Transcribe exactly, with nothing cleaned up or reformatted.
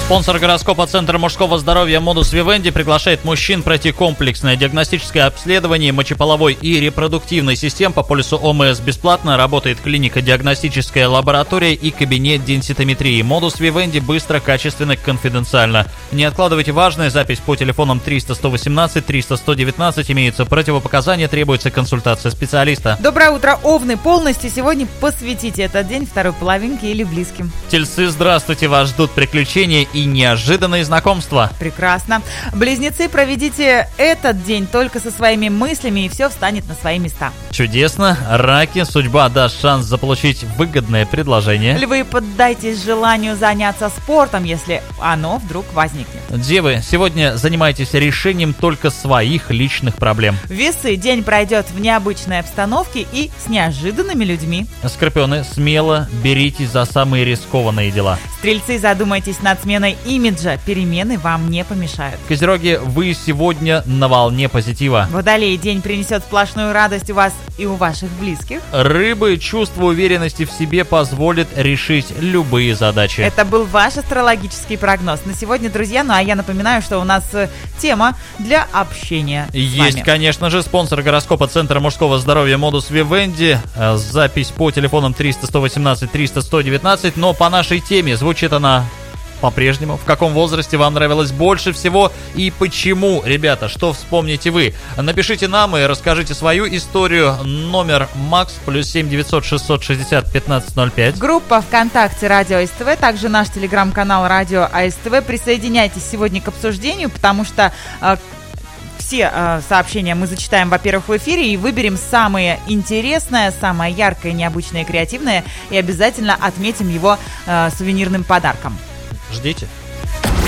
Спонсор гороскопа Центра мужского здоровья Modus Vivendi приглашает мужчин пройти комплексное диагностическое обследование мочеполовой и репродуктивной систем по полису ОМС бесплатно. Работает клиника, диагностическая лаборатория и кабинет денситометрии. Modus Vivendi быстро, качественно, конфиденциально. Не откладывайте важное. Запись по телефонам триста сто восемнадцать триста сто девятнадцать. Имеются противопоказания, требуется консультация специалиста. Доброе утро, Овны. Полностью сегодня посвятите этот день второй половинке или близким. Тельцы, здравствуйте, вас ждут приключения и неожиданные знакомства. Прекрасно. Близнецы, проведите этот день только со своими мыслями, и все встанет на свои места. Чудесно. Раки, судьба даст шанс заполучить выгодное предложение. Львы, поддайтесь желанию заняться спортом, если оно вдруг возникнет. Девы, сегодня занимайтесь решением только своих личных проблем. Весы, день пройдет в необычной обстановке и с неожиданными людьми. Скорпионы, смело беритесь за самые рискованные дела. Стрельцы, задумайтесь над сменой имиджа, перемены вам не помешают. Козероги, вы сегодня на волне позитива. Водолеи, день принесет сплошную радость у вас и у ваших близких. Рыбы, чувство уверенности в себе позволит решить любые задачи. Это был ваш астрологический прогноз на сегодня, друзья. Ну а я напоминаю, что у нас тема для общения с Есть, вами. конечно же, спонсор гороскопа Центра мужского здоровья Modus Vivendi. Запись по телефонам триста сто восемнадцать триста сто девятнадцать. Но по нашей теме звучит она по-прежнему. В каком возрасте вам нравилось больше всего и почему? Ребята, что вспомните вы? Напишите нам и расскажите свою историю. Номер Макс плюс семь девятьсот шестьсот шестьдесят пятнадцать ноль пять. Группа ВКонтакте Радио СТВ, также наш телеграм-канал Радио АСТВ. Присоединяйтесь сегодня к обсуждению, потому что э, все э, сообщения мы зачитаем, во-первых, в эфире и выберем самое интересное, самое яркое, необычное, креативное и обязательно отметим его э, сувенирным подарком. Ждите.